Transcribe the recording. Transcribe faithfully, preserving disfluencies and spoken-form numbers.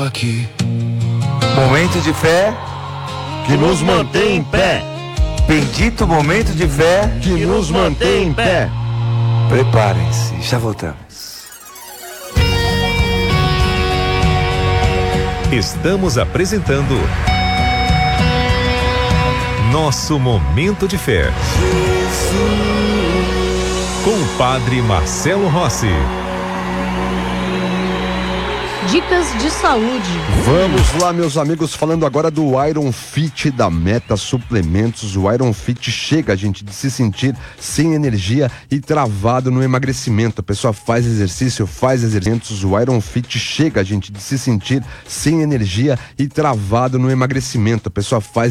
Aqui. Momento de fé que nos mantém em pé. Bendito momento de fé que nos mantém em pé. Preparem-se, já voltamos. Estamos apresentando Nosso Momento de Fé com o Padre Marcelo Rossi. Dicas de saúde. Vamos lá, meus amigos, falando agora do Iron Fit da Meta Suplementos. O Iron Fit chega, gente, de se sentir sem energia e travado no emagrecimento. A pessoa faz exercício, faz exercícios. O Iron Fit chega, gente, de se sentir sem energia e travado no emagrecimento. A pessoa faz